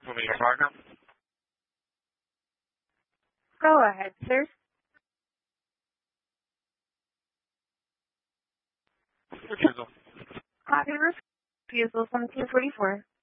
Will be your partner? Go ahead, sir. Refusal. Copy refusal 1744.